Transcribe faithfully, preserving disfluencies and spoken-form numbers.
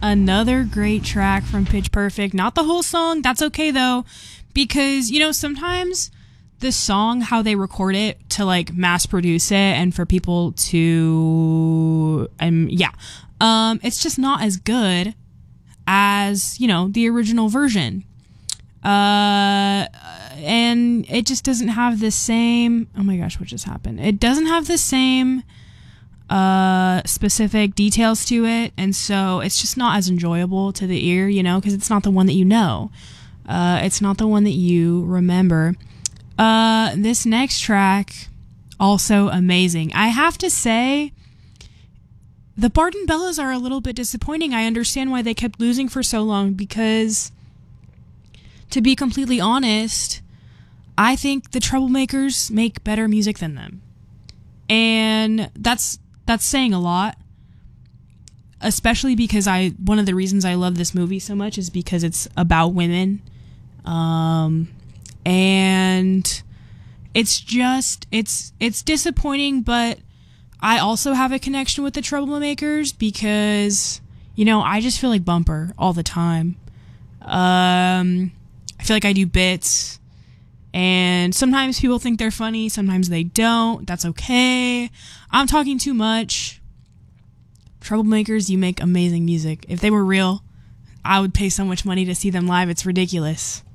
another great track from Pitch Perfect. Not the whole song. That's okay, though. Because, you know, sometimes the song, how they record it to, like, mass produce it and for people to... Um, yeah. Um, it's just not as good as, you know, the original version. Uh, and it just doesn't have the same... Oh my gosh, what just happened? It doesn't have the same... uh specific details to it, and so it's just not as enjoyable to the ear, you know, because it's not the one that you know. Uh it's not the one that you remember. Uh this next track, also amazing. I have to say, the Barton Bellas are a little bit disappointing. I understand why they kept losing for so long, because to be completely honest, I think the Troublemakers make better music than them. And that's That's saying a lot, especially because I one of the reasons I love this movie so much is because it's about women. Um, and it's just, it's, it's disappointing, but I also have a connection with the Troublemakers because, you know, I just feel like Bumper all the time. Um, I feel like I do bits. And sometimes people think they're funny, sometimes they don't. That's okay. I'm talking too much. Troublemakers, you make amazing music. If they were real, I would pay so much money to see them live. It's ridiculous.